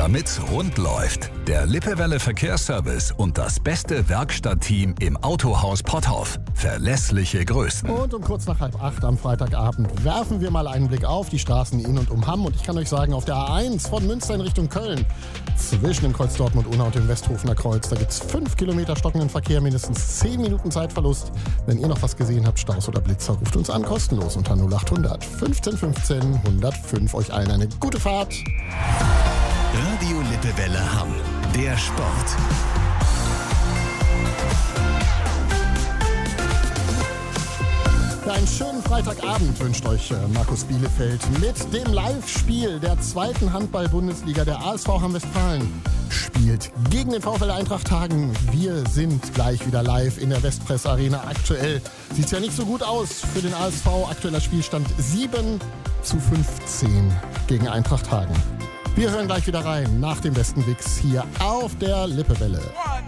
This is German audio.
damit's rund läuft. Der Lippewelle Verkehrsservice und das beste Werkstattteam im Autohaus Potthoff. Verlässliche Größen. Und um kurz nach 7:30 am Freitagabend werfen wir mal einen Blick auf die Straßen in und um Hamm. Und ich kann euch sagen, auf der A1 von Münster in Richtung Köln, zwischen dem Kreuz Dortmund-Unna und dem Westhofener Kreuz, da gibt's 5 Kilometer stockenden Verkehr, mindestens 10 Minuten Zeitverlust. Wenn ihr noch was gesehen habt, Staus oder Blitzer, ruft uns an, kostenlos unter 0800 15 15 105. Euch allen eine gute Fahrt. Radio Lippewelle Hamm. Der Sport. Einen schönen Freitagabend wünscht euch Markus Bielefeld mit dem Live-Spiel der 2. Handball-Bundesliga. Der ASV Hamm-Westfalen spielt gegen den VfL Eintracht Hagen. Wir sind gleich wieder live in der Westpress Arena. Aktuell sieht es ja nicht so gut aus für den ASV. Aktueller Spielstand 7:15 gegen Eintracht Hagen. Wir hören gleich wieder rein nach dem besten Wix hier auf der Lippewelle. 1,